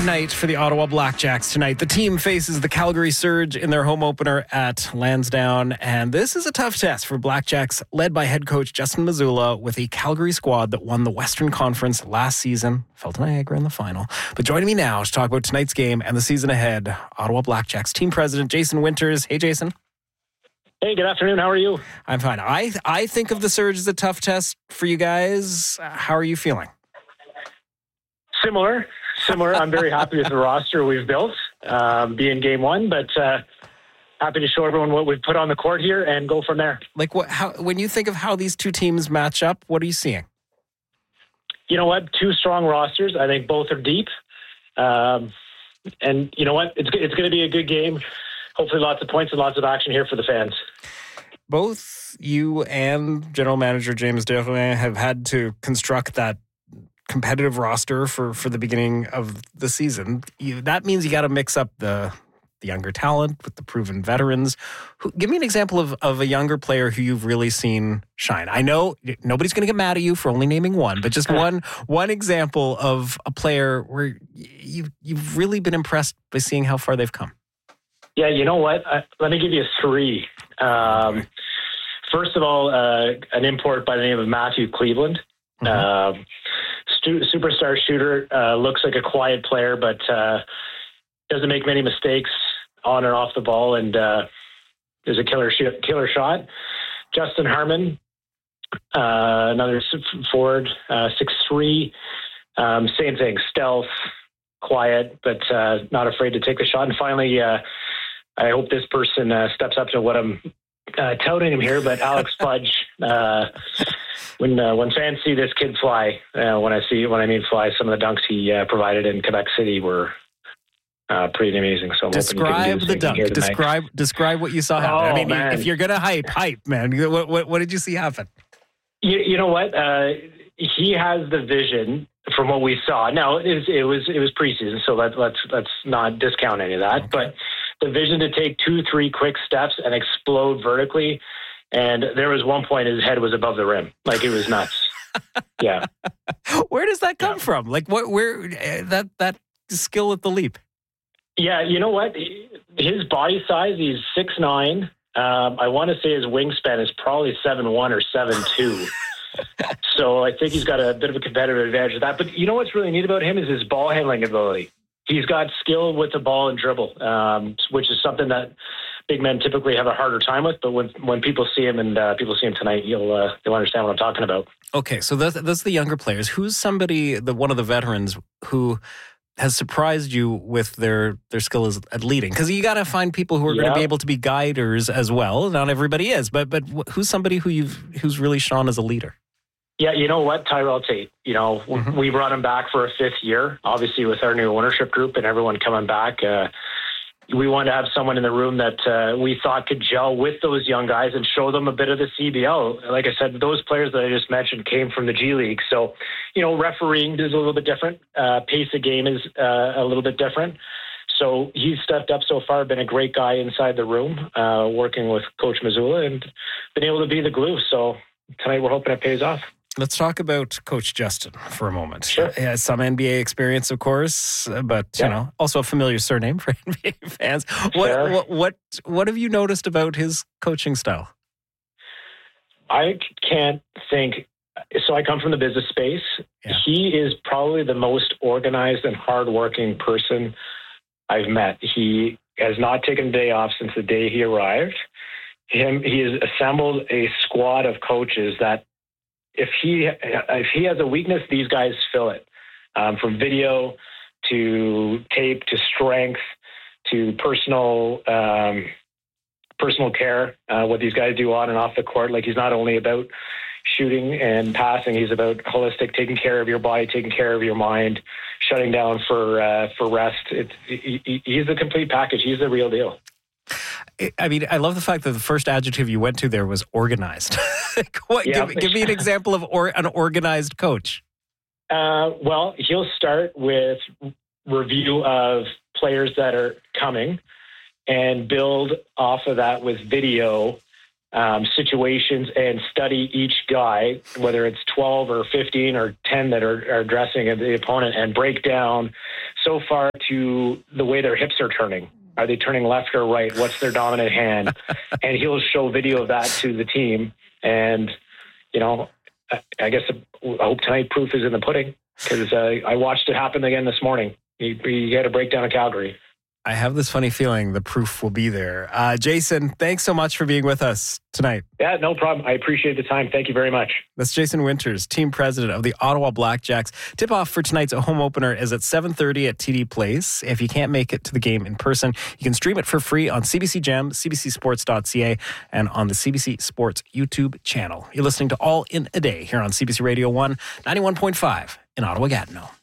night for the Ottawa Blackjacks tonight. The team faces the Calgary Surge in their home opener at Lansdowne, and this is a tough test for Blackjacks led by head coach Justin Mazzulla with a Calgary squad that won the Western Conference last season, fell to Niagara in the final. But joining me now to talk about tonight's game and the season ahead, Ottawa Blackjacks team president Jason Winters. Hey, Jason. Hey, good afternoon. How are you? I'm fine. I think of the Surge as a tough test for you guys. How are you feeling? Similar. I'm very happy with the roster we've built, being game one, but happy to show everyone what we've put on the court here and go from there. Like when you think of how these two teams match up, what are you seeing? You know what? Two strong rosters. I think both are deep. And you know what? It's going to be a good game. Hopefully lots of points and lots of action here for the fans. Both you and General Manager James Desjardins have had to construct that competitive roster for the beginning of the season. That means you got to mix up the younger talent with the proven veterans. Give me an example of a younger player who you've really seen shine. I know nobody's going to get mad at you for only naming one, but just one example of a player where you've really been impressed by seeing how far they've come. Yeah, you know what? Let me give you three. First of all, an import by the name of Matthew Cleveland. Mm-hmm. Superstar shooter, looks like a quiet player, but doesn't make many mistakes on or off the ball, and is a killer shot. Justin Harmon, another forward, 6'3", same thing, stealth, quiet, but not afraid to take the shot. And finally, I hope this person steps up to what I'm touting him here, but Alex Fudge. When fans see this kid fly, when I mean fly, some of the dunks he provided in Quebec City were pretty amazing. So I'm describe the dunk. Describe what you saw happen. I mean, man. If you're gonna hype, man. What did you see happen? You know what? He has the vision from what we saw. Now it was preseason, so let's not discount any of that. Okay. But the vision to take 2-3 quick steps and explode vertically. And there was one point his head was above the rim. Like, it was nuts. Yeah. Where does that come from? Like, where that skill at the leap? Yeah, you know what? His body size, he's 6'9". I want to say his wingspan is probably 7'1" or 7'2". So I think he's got a bit of a competitive advantage of that. But you know what's really neat about him is his ball handling ability. He's got skill with the ball and dribble, which is something that big men typically have a harder time with. But when people see him and people see him tonight, you'll understand what I'm talking about. Okay, so that's the younger players. Who's somebody, one of the veterans, who has surprised you with their skill at leading? Because you got to find people who are going to be able to be guiders as well. Not everybody is, but who's somebody who's really shone as a leader? Yeah, you know what? Tyrell Tate, mm-hmm. We brought him back for a 5th year, obviously with our new ownership group and everyone coming back. We wanted to have someone in the room that we thought could gel with those young guys and show them a bit of the CBL. Like I said, those players that I just mentioned came from the G League. So, refereeing is a little bit different. Pace of game is a little bit different. So he's stepped up so far, been a great guy inside the room, working with Coach Mazzulla and been able to be the glue. So tonight we're hoping it pays off. Let's talk about Coach Justin for a moment. Sure. He has some NBA experience, of course, but also a familiar surname for NBA fans. What have you noticed about his coaching style? I can't think. So I come from the business space. Yeah. He is probably the most organized and hardworking person I've met. He has not taken a day off since the day he arrived. He has assembled a squad of coaches that, if he has a weakness, these guys fill it. From video to tape to strength to personal care. What these guys do on and off the court. Like, he's not only about shooting and passing. He's about holistic, taking care of your body, taking care of your mind, shutting down for rest. He's the complete package. He's the real deal. I mean, I love the fact that the first adjective you went to there was organized. Give me an example of an organized coach. Well, he'll start with review of players that are coming and build off of that with video situations and study each guy, whether it's 12 or 15 or 10 that are addressing the opponent, and break down. So far to the way their hips are turning. Are they turning left or right? What's their dominant hand? And he'll show video of that to the team. And, I guess I hope tonight proof is in the pudding, because I watched it happen again this morning. He had a breakdown of Calgary. I have this funny feeling the proof will be there. Jason, thanks so much for being with us tonight. Yeah, no problem. I appreciate the time. Thank you very much. That's Jason Winters, team president of the Ottawa Blackjacks. Tip-off for tonight's home opener is at 7:30 at TD Place. If you can't make it to the game in person, you can stream it for free on CBC Gem, cbcsports.ca, and on the CBC Sports YouTube channel. You're listening to All in a Day here on CBC Radio 1, 91.5 in Ottawa-Gatineau.